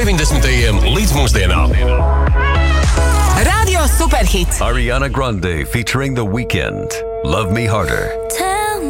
90. līdz mūsdienām. Radio Superhits. Ariana Grande featuring The Weeknd. Love Me Harder.